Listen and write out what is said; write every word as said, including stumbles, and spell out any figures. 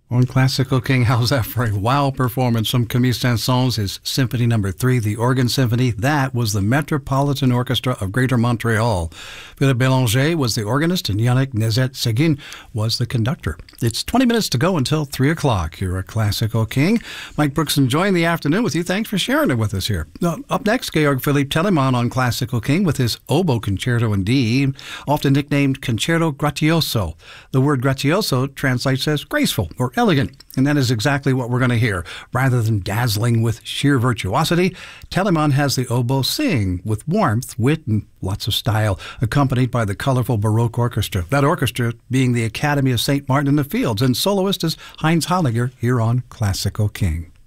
On Classical King, how's that for a wow performance from Camille Saint-Saëns, his Symphony Number Three, the Organ Symphony? That was the Metropolitan Orchestra of Greater Montreal. Philippe Bélanger was the organist, and Yannick Nézet-Séguin was the conductor. It's twenty minutes to go until three o'clock here at Classical King. Mike Brooks enjoying the afternoon with you. Thanks for sharing it with us here. Now, up next, Georg Philipp Telemann on Classical King with his oboe concerto in D, often nicknamed Concerto Grazioso. The word grazioso translates as graceful or elegant, and that is exactly what we're going to hear. Rather than dazzling with sheer virtuosity, Telemann has the oboe sing with warmth, wit, and lots of style, accompanied by the colorful Baroque orchestra. That orchestra being the Academy of Saint Martin in the Fields, and soloist is Heinz Holliger here on Classical King.